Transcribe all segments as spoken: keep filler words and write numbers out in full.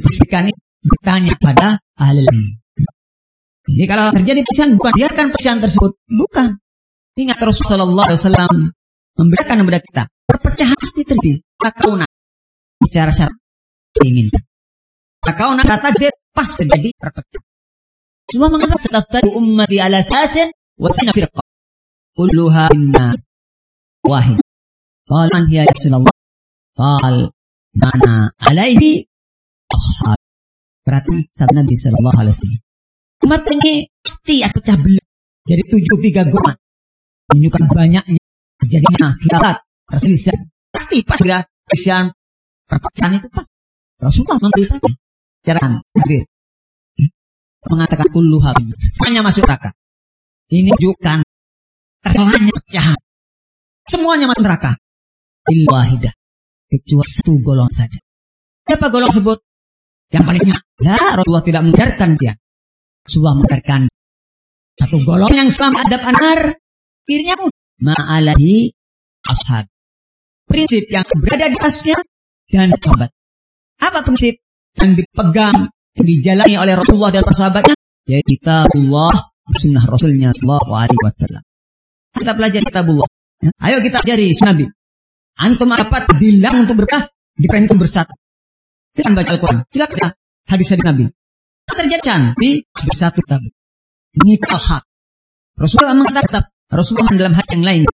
bisikan ini bertanya pada ahli ilmu. Jadi kalau terjadi perselisihan, bukan biarkan perselisihan tersebut. Bukan. Ingat Rasulullah sallallahu alaihi wasallam memberikan kepada kita. Perpecahan pasti terjadi. Kauna secara syarat diinginkan. Kauna kata dia pas terjadi perpecahan. Semua mengatakan setaftari ummati ala thalathin wa sina firqa. Kulluha inna wahid. Qala man hiya ya Rasulullah? Qal mana alaihi ashab. Berarti sabda Nabi sallallahu alaihi wasallam. Umat ini pasti akan pecah belah jadi tujuh tiga golongan. Menunjukkan banyaknya terjadinya khilafat, perselisihan. Pasti pas segera perselisihan perpecahan itu pas. Rasulullah memberitakan cara hadir mengatakan kulluha semuanya masuk neraka. Ini menunjukkan terhalangnya pecahan. Semuanya masuk neraka. Illa wahidah. Kecuali satu golongan saja. Siapa golongan tersebut? Yang palingnya. Lah, Rasulullah tidak mengajarkan dia. Rasulullah mengajarkan satu golongan yang selamat adab anar. Akhirnya pun ma'alahi ashab. Prinsip yang berada di atasnya dan sahabat. Apa prinsip yang dipegang, yang dijalani oleh Rasulullah dan para sahabatnya? Yaitu kitabullah, sunnah Rasulnya sallallahu alaihi wasallam. Kita pelajari kitabullah. Ya? Ayo kita pelajari sunnah Nabi. Antum dapat dilarang untuk berkah, diperintah bersatu. Silakan baca Al-Quran, silakan baca hadis-hadis Nabi. Terjadi cantik bersatu tadi. Nikah hak. Rasulullah mengatakan, Rasulullah dalam hadis yang lain,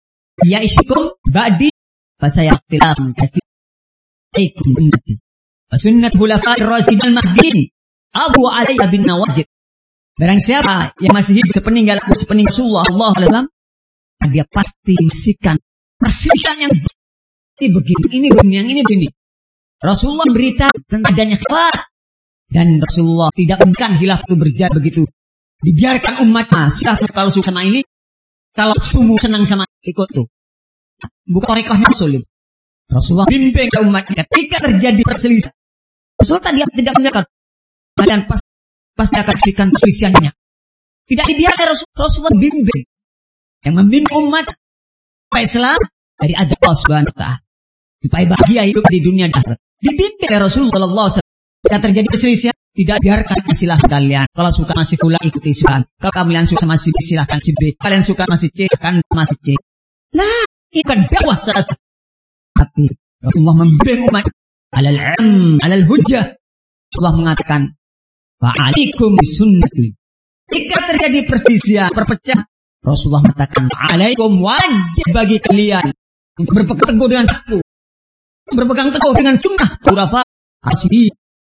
ya isikum ba'di fasayaqtilam katsir aikum ummati wa sunnat khulafa'ir rasyidin mahdiyyin abu alaiha bin nawajid. Barang siapa yang masih hidup sepeninggal aku sepeninggal Rasulullah sallallahu alaihi wasallam, dia pasti mesikan perselisihan yang begini, ini begini, yang ini begini. Rasulullah beritahu tentang adanya khilaf dan Rasulullah tidak memberikan khilaf itu berjalan begitu. Dibiarkan umatnya silahkan kalau suka sama ini, kalau semua senang sama ikut tuh. Bukan rekohnya Rasul. Rasulullah bimbing ke umatnya ketika terjadi perselisihan. Rasulullah tadi tidak mendengar kalian pas, pasti akan saksikan perselisihannya. Tidak dibiarkan Rasul, Rasulullah bimbing yang membimbing umat supaya selamat dari adab Allah Subhanahu wa taala. Supaya bahagia hidup di dunia dan akhirat. Dibimbing oleh Rasulullah sallallahu alaihi wasallam. Jika terjadi perselisihan, tidak biarkan silahkan kalian. Kalau suka masih pula ikuti silahkan. Kalau kalian suka masih B, silahkan si B. Kalian suka masih C, silahkan masih C. Nah, itu kan dakwah saat. Tapi Rasulullah membimbing umat alal am, alal hujjah. Rasulullah mengatakan, wa'alaikum bisunnati. Jika terjadi perselisihan, perpecahan, Rasulullah mengatakan, wa'alaikum wajib bagi kalian untuk berpegang teguh dengan aku. Berpegang teguh dengan sunnah khulafa asy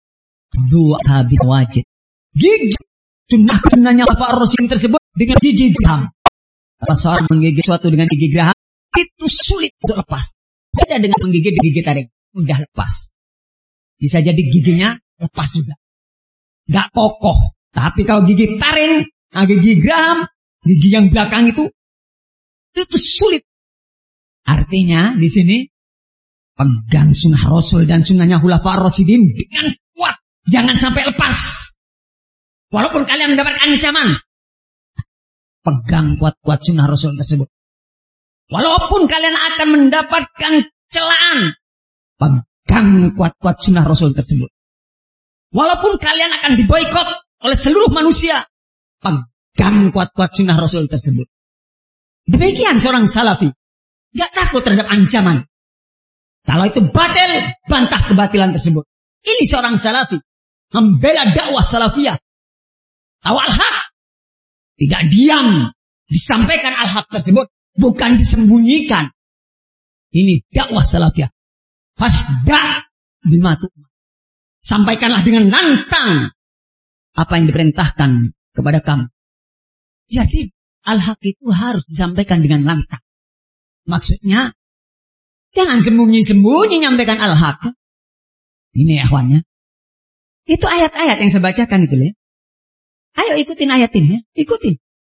dua habib wajib. Gigi sunnah sunnahnya khulafa ar-rasyidin tersebut dengan gigi geraham. Kalau seorang menggigit suatu dengan gigi geraham, itu sulit untuk lepas. Beda dengan menggigit di gigi taring, mudah lepas. Bisa jadi giginya lepas juga, nggak kokoh. Tapi kalau gigi taring, gigi geraham, gigi yang belakang itu, itu sulit. Artinya di sini pegang sunnah Rasul dan sunnahnya khulafa ar-rasyidin dengan kuat. Jangan sampai lepas. Walaupun kalian mendapatkan ancaman, pegang kuat-kuat sunnah Rasul tersebut. Walaupun kalian akan mendapatkan celaan, pegang kuat-kuat sunnah Rasul tersebut. Walaupun kalian akan diboikot oleh seluruh manusia, pegang kuat-kuat sunnah Rasul tersebut. Demikian seorang salafi. Gak takut terhadap ancaman. Kalau itu batil, bantah kebatilan tersebut. Ini seorang salafi. Membela dakwah salafiyah. Awal hak. Tidak diam. Disampaikan al-haq tersebut. Bukan disembunyikan. Ini dakwah salafiyah. Fasda' bima tu'mar. Sampaikanlah dengan lantang apa yang diperintahkan kepada kamu. Jadi al-haq itu harus disampaikan dengan lantang. Maksudnya, jangan sembunyi-sembunyi nyampaikan al-haq. Ini ikhwannya. Itu ayat-ayat yang saya bacakan itu ya. Ayo ikutin ayat ini ya. Ikutin.